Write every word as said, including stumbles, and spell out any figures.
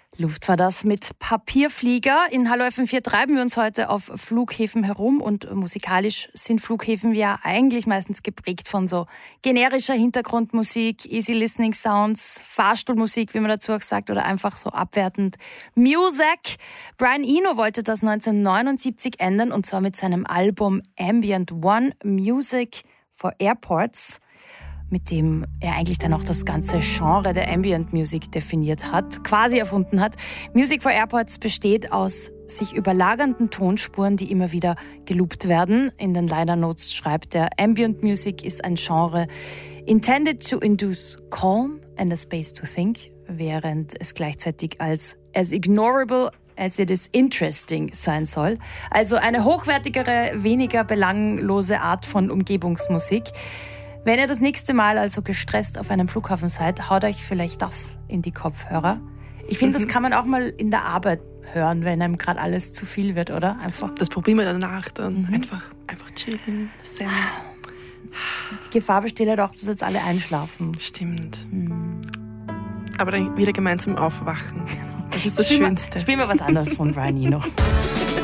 Luft war das mit Papierflieger. In Hallo F M vier treiben wir uns heute auf Flughäfen herum und musikalisch sind Flughäfen ja eigentlich meistens geprägt von so generischer Hintergrundmusik, easy listening Sounds, Fahrstuhlmusik, wie man dazu auch sagt, oder einfach so abwertend Music. Brian Eno wollte das neunzehnhundertneunundsiebzig ändern und zwar mit seinem Album Ambient One Music for Airports, mit dem er eigentlich dann auch das ganze Genre der Ambient Music definiert hat, quasi erfunden hat. Music for Airports besteht aus sich überlagernden Tonspuren, die immer wieder geloopt werden. In den Liner Notes schreibt er, Ambient Music ist ein Genre intended to induce calm and a space to think, während es gleichzeitig als as ignorable as it is interesting sein soll. Also eine hochwertigere, weniger belanglose Art von Umgebungsmusik. Wenn ihr das nächste Mal also gestresst auf einem Flughafen seid, haut euch vielleicht das in die Kopfhörer. Ich finde, das kann man auch mal in der Arbeit hören, wenn einem gerade alles zu viel wird, oder? Einfach. Das probieren wir danach dann. Mhm. Einfach, einfach chillen. Zen. Die Gefahr besteht ja doch, dass jetzt alle einschlafen. Stimmt. Mhm. Aber dann wieder gemeinsam aufwachen. Das ist das Spiel Schönste. Mal, spielen wir was anderes von Brian Eno.